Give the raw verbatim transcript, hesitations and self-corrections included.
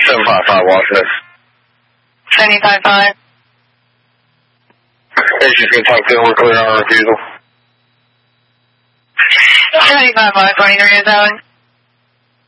seven five five, Washington. seven five five. Hey, she's going to talk to him. We're clear on our refusal. seven five five, twenty-three oh seven.